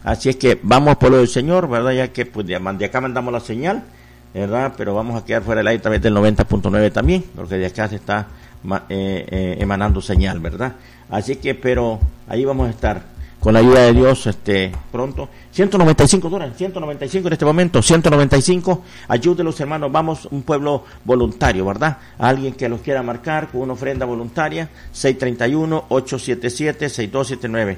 Así es que vamos por lo del Señor, ¿verdad? Ya que pues de acá mandamos la señal, ¿verdad? Pero vamos a quedar fuera del aire a través del 90.9 también, porque de acá se está emanando señal, ¿verdad? Así que, pero ahí vamos a estar con la ayuda de Dios pronto. $195, 195 en este momento, 195. Ayúdenos, hermanos, vamos, un pueblo voluntario, ¿verdad? Alguien que los quiera marcar con una ofrenda voluntaria, 631-877-6279.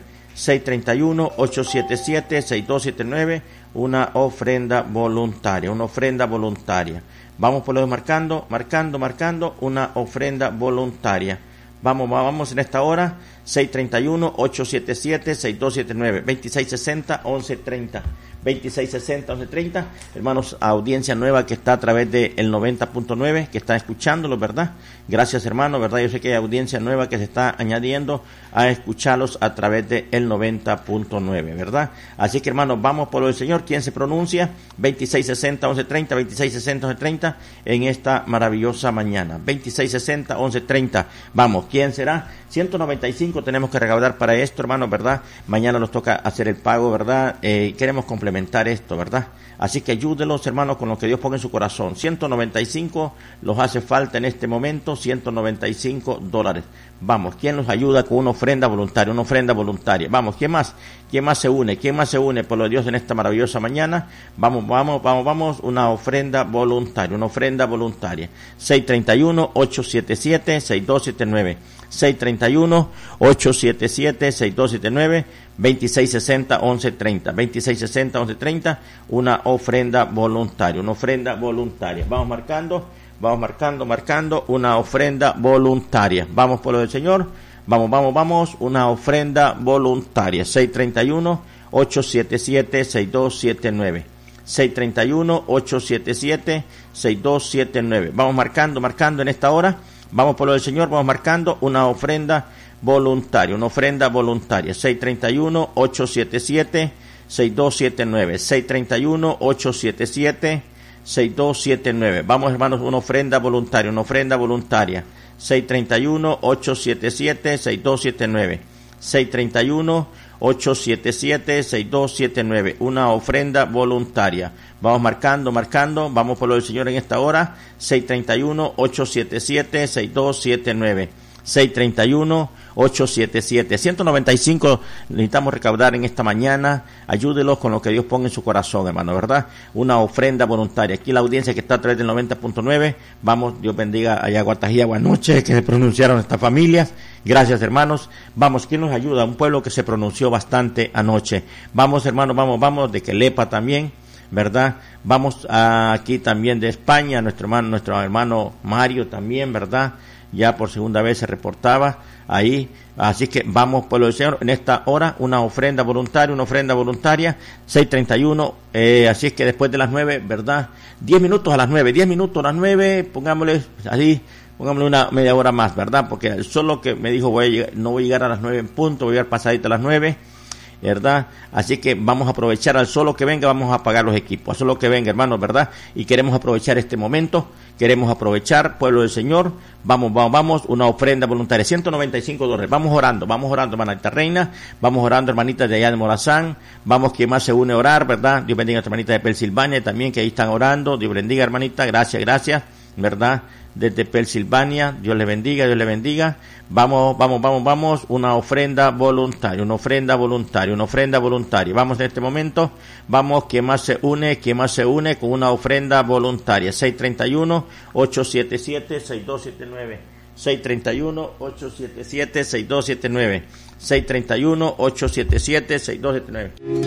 631-877-6279, una ofrenda voluntaria, Vamos por los marcando, una ofrenda voluntaria. Vamos en esta hora, 631-877-6279, 2660-1130, 2660-1130, hermanos, audiencia nueva que está a través del 90.9, que está escuchándolos, ¿verdad? Gracias, hermano, ¿verdad? Yo sé que hay audiencia nueva que se está añadiendo a escucharlos a través del 90.9, ¿verdad? Así que, hermanos, vamos por lo del Señor. ¿Quién se pronuncia? 2660-1130, 2660-1130, en esta maravillosa mañana. 2660-1130, vamos, ¿quién será? 195 tenemos que recaudar para esto, hermanos, ¿verdad? Mañana nos toca hacer el pago, ¿verdad? Queremos complementar esto, ¿verdad? Así que ayúdenlos, hermanos, con lo que Dios ponga en su corazón. 195 los hace falta en este momento, $195. Vamos, ¿quién nos ayuda con una ofrenda voluntaria? Vamos, ¿quién más se une? Por lo de Dios en esta maravillosa mañana? Vamos, una ofrenda voluntaria. 631-877-6279. 631-877-6279, 2660-1130, 2660-1130, una ofrenda voluntaria. Vamos marcando, una ofrenda voluntaria. Vamos por lo del Señor, vamos, una ofrenda voluntaria. 631-877-6279. 631-877-6279. Vamos marcando en esta hora. Vamos por lo del Señor, vamos marcando una ofrenda voluntaria. 631-877-6279. 631-877-6279. Vamos, hermanos, una ofrenda voluntaria. 631-877-6279. 631-877-6279, una ofrenda voluntaria. Vamos marcando, vamos por lo del Señor en esta hora, 631-877-6279, 631-877, 195 necesitamos recaudar en esta mañana. Ayúdelos con lo que Dios ponga en su corazón, hermano, ¿verdad? Una ofrenda voluntaria. Aquí la audiencia que está a través del 90.9, vamos, Dios bendiga allá a Guatajía, buenas noches, que se pronunciaron estas familias. Gracias, hermanos. Vamos, ¿quién nos ayuda? Un pueblo que se pronunció bastante anoche. Vamos, hermanos, vamos, de Quelepa también, ¿verdad? Vamos aquí también de España, nuestro hermano Mario también, ¿verdad? Ya por segunda vez se reportaba ahí. Así que vamos por lo del Señor en esta hora, una ofrenda voluntaria, 631, así es que después de las 9, ¿verdad? 10 minutos a las 9, pongámosle así, pongámosle una media hora más, ¿verdad? Porque solo que me dijo, no voy a llegar a las 9 en punto, voy a llegar pasadito a las 9, ¿verdad? Así que vamos a aprovechar al solo que venga, vamos a apagar los equipos, al solo que venga, hermanos, ¿verdad? Y queremos aprovechar este momento, pueblo del Señor, vamos, una ofrenda voluntaria, $195, vamos orando, hermanita Reina, vamos orando, hermanitas de allá de Morazán, vamos, quien más se une a orar, ¿verdad? Dios bendiga a nuestra hermanita de Pensilvania también, que ahí están orando, Dios bendiga, hermanita, gracias, ¿verdad? Desde Pensilvania, Dios le bendiga, vamos, una ofrenda voluntaria, vamos en este momento, vamos, quien más se une con una ofrenda voluntaria, 631-877-6279, 631-877-6279, 631-877-6279.